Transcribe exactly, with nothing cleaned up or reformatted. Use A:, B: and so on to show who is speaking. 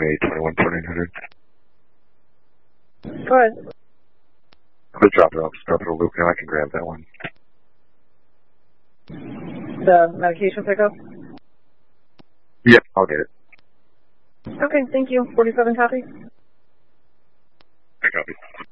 A: twenty-eight twenty-one twenty-nine hundred.
B: Go ahead.
A: I'll drop it off. Just drop it a loop now. I can grab that one.
B: The medication pickup?
A: Yep, I'll get it.
B: Okay, thank you. forty-seven copy?
A: I copy.